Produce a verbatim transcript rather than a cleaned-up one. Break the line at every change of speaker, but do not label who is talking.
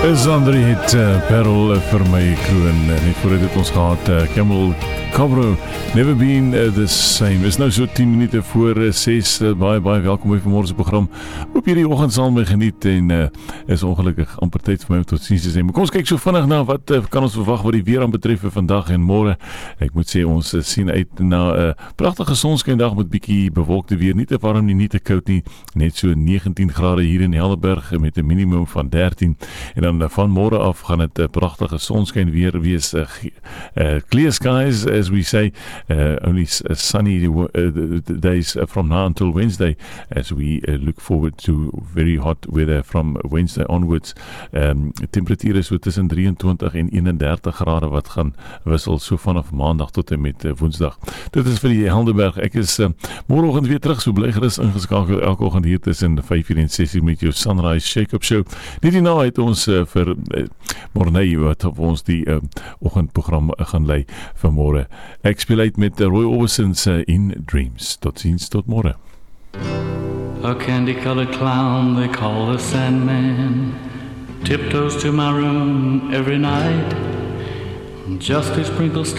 Is André het uh, Perel uh, vir my kroon, uh, net voordat het ons gehad, uh, Camel Cabro, Never Been uh, the Same. Is nou so tien minute voor uh, ses, uh, baie, baie welkom by vanmorgen se program. Hoop hierdie oggend sal my geniet en uh, is ongelukkig amper tyd vir my om tot ziens te sê. Maar kom ons kyk so vinnig na wat uh, kan ons verwag wat die weer aan betref vir vandag en môre. Ek moet sê ons uh, sien uit na 'n uh, pragtige sonskyndag met bietjie bewolkte weer, nie te warm nie, nie te koud nie, net so negentien grade hier in Helderberg met 'n minimum van dertien. En dan uh, van môre af gaan dit 'n uh, pragtige sonskyn weer wees, uh, uh, clear skies as we say, uh, only uh, sunny uh, days from now until Wednesday, as we uh, look forward to very hot weather from Wednesday onwards. Um, temperatuur so tussen drieëntwintig en eenendertig grade wat gaan wissel so vanaf maandag tot en met uh, woensdag. Dit is vir die Helderberg. Ek is uh, môreoggend weer terug, so bly gerus ingeskakel elke oggend hier tussen vyf uur en ses uur met jou Sunrise Shake-up Show. Net hierna het ons uh, vir uh, Morney wat op ons die uh, oggendprogram uh, gaan lei vir môre. Ek speel uit met uh, Roy Orbison's uh, In Dreams. Tot ziens, tot môre.
A candy-colored clown they call the Sandman tiptoes to my room every night just to sprinkle stars